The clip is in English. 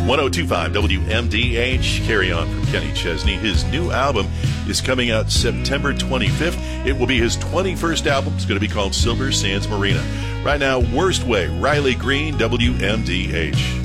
1025 WMDH. Carry On from Kenny Chesney. His new album is coming out September 25th. It will be his 21st album. It's going to be called Silver Sands Marina. Right now, Worst Way, Riley Green, WMDH.